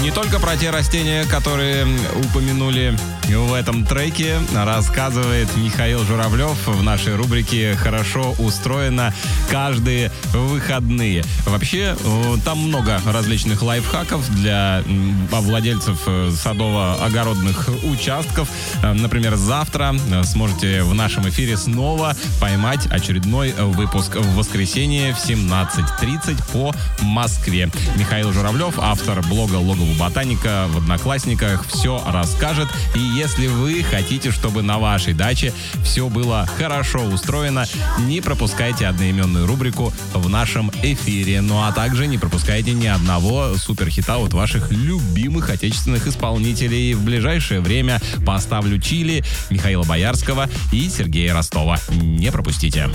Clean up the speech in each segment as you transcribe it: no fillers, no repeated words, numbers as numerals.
не только про те растения, которые упомянули в этом треке, рассказывает Михаил Журавлев в нашей рубрике «Хорошо устроено» каждые выходные. Вообще, там много различных лайфхаков для владельцев садово-огородных участков. Например, завтра сможете в нашем эфире снова поймать очередной выпуск в воскресенье в 17:30 по Москве. Михаил Журавлев, автор блога «Логово ботаника» в Одноклассниках, все расскажет. И если вы хотите, чтобы на вашей даче все было хорошо устроено, не пропускайте одноименную рубрику в нашем эфире. Ну а также не пропускайте ни одного суперхита от ваших любимых отечественных исполнителей. В ближайшее время поставлю «Чили» Михаила Боярского и Сергея Ростова. Не пропустите.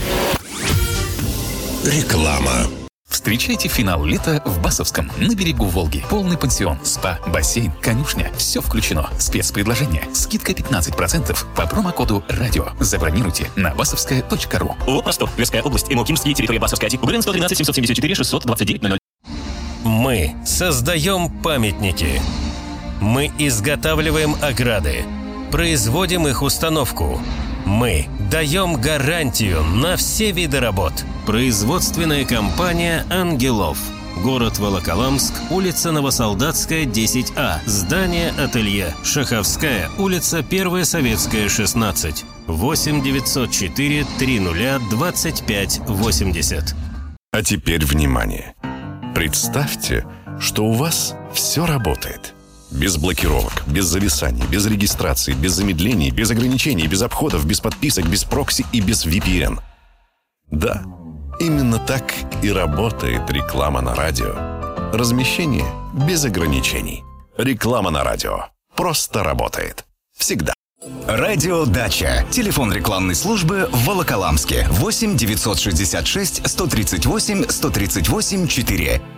Реклама. Встречайте финал лета в Басовском, на берегу Волги. Полный пансион, спа, бассейн, конюшня. Все включено. Спецпредложение. Скидка 15% по промокоду «Радио». Забронируйте на basovskaya.ru. ООО «Восток», Тверская область, Имокимский, территория Басовская. Угрынского 13 774 629 00. Мы создаем памятники. Мы изготавливаем ограды. Производим их установку. Мы даем гарантию на все виды работ. Производственная компания «Ангелов». Город Волоколамск, улица Новосолдатская, 10А. Здание ателье. Шаховская, улица 1 Советская, 16. 8 904 30 25 80. А теперь внимание. Представьте, что у вас все работает. Без блокировок, без зависаний, без регистрации, без замедлений, без ограничений, без обходов, без подписок, без прокси и без VPN. Да, именно так и работает реклама на радио. Размещение без ограничений. Реклама на радио. Просто работает. Всегда. Радио «Дача». Телефон рекламной службы в Волоколамске. 8 966 138 138 4.